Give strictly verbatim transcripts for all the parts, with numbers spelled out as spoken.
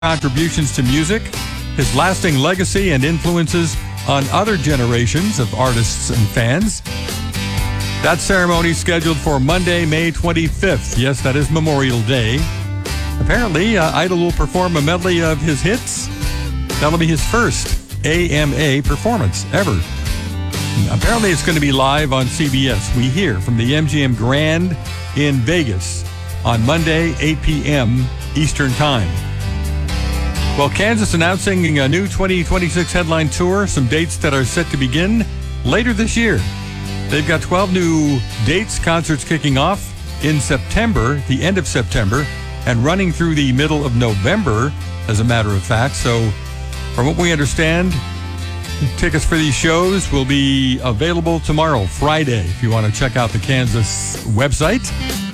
contributions to music, his lasting legacy and influences on other generations of artists and fans. That ceremony is scheduled for Monday, May twenty-fifth. Yes, that is Memorial Day. Apparently, uh, Idol will perform a medley of his hits. That'll be his first A M A performance ever. Apparently, it's going to be live on C B S. We hear from the M G M Grand in Vegas on Monday, eight p.m. Eastern Time. Well, Kansas announcing a new twenty twenty-six headline tour, some dates that are set to begin later this year. They've got twelve new dates, concerts kicking off in September, the end of September, and running through the middle of November, as a matter of fact. So, from what we understand, tickets for these shows will be available tomorrow, Friday, if you want to check out the Kansas website.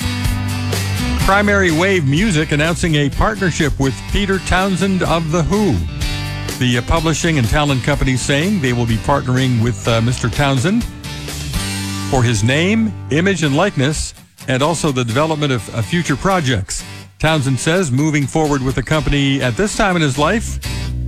Primary Wave Music announcing a partnership with Peter Townsend of The Who. The uh, publishing and talent company saying they will be partnering with uh, Mister Townsend for his name, image, and likeness, and also the development of uh, future projects. Townsend says moving forward with the company at this time in his life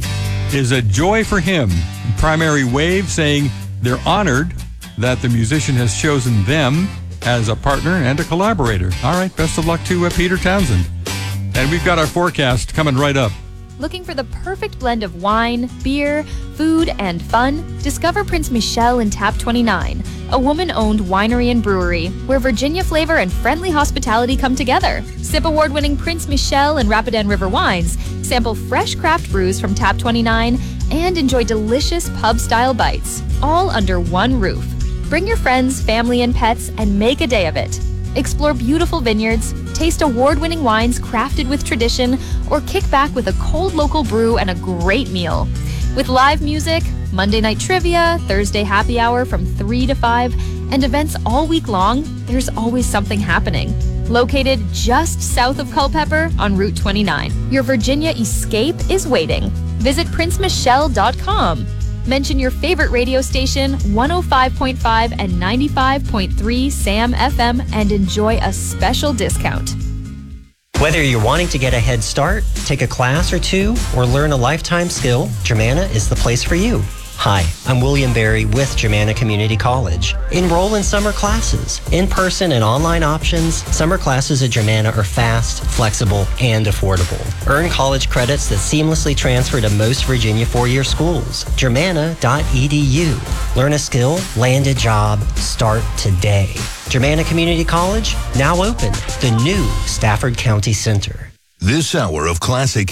is a joy for him. Primary Wave saying they're honored that the musician has chosen them as a partner and a collaborator. All right, best of luck to uh, Peter Townsend. And we've got our forecast coming right up. Looking for the perfect blend of wine, beer, food, and fun? Discover Prince Michelle in Tap twenty-nine, a woman-owned winery and brewery where Virginia flavor and friendly hospitality come together. Sip award-winning Prince Michelle and Rapidan River wines, sample fresh craft brews from Tap twenty-nine, and enjoy delicious pub-style bites, all under one roof. Bring your friends, family, and pets and make a day of it. Explore beautiful vineyards, taste award-winning wines crafted with tradition, or kick back with a cold local brew and a great meal. With live music, Monday night trivia, Thursday happy hour from three to five, and events all week long, there's always something happening. Located just south of Culpeper on Route twenty-nine, your Virginia escape is waiting. Visit prince michelle dot com. Mention your favorite radio station, one oh five point five and ninety-five point three Sam F M, and enjoy a special discount. Whether you're wanting to get a head start, take a class or two, or learn a lifetime skill, Germanna is the place for you. Hi, I'm William Berry with Germanna Community College. Enroll in summer classes. In-person and online options, summer classes at Germanna are fast, flexible, and affordable. Earn college credits that seamlessly transfer to most Virginia four-year schools. Germanna dot e d u. Learn a skill, land a job, start today. Germanna Community College, now open, the new Stafford County Center. This hour of classic